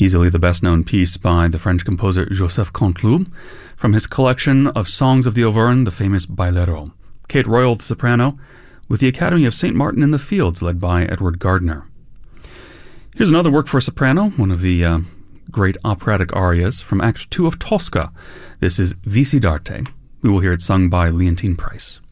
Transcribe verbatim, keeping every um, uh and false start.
easily the best-known piece by the French composer Joseph Canteloup, from his collection of songs of the Auvergne, the famous Bolero. Kate Royal, the soprano, with the Academy of Saint Martin in the Fields, led by Edward Gardner. Here's another work for soprano, one of the uh, great operatic arias from Act two of Tosca. This is Vici d'arte. We will hear it sung by Leontine Price.